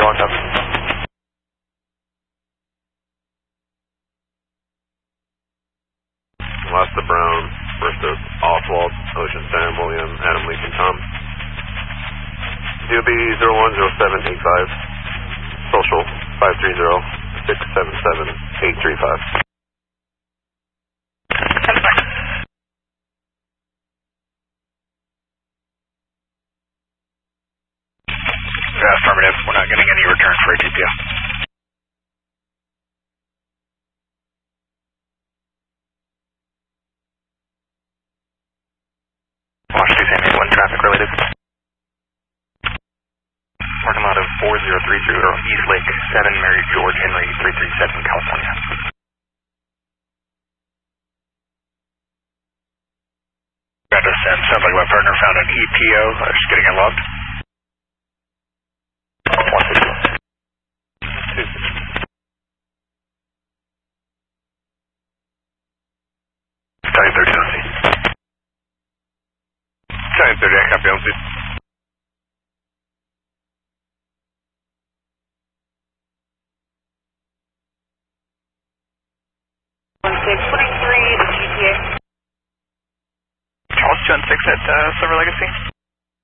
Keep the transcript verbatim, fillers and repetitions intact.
locked up. Lost the Brown, first of Oswald, Ocean, Sam, William, Adam, Lincoln, Tom. D O B zero one zero seven eight five, social five three zero six seven seven eight three five. Yeah, affirmative. We're not getting any return for A T P O. Washington, Sam eight one, traffic related. Working out of four zero three zero, East Lake, seven Mary George Henry, three three seven, California. Got to send, sounds like my partner found an E P O, uh, just getting it logged. one six two. two six. Time thirty, L C. Time thirty, I copy on C. one six twenty-three, the G T A. Charles two one six at uh, Silver Legacy.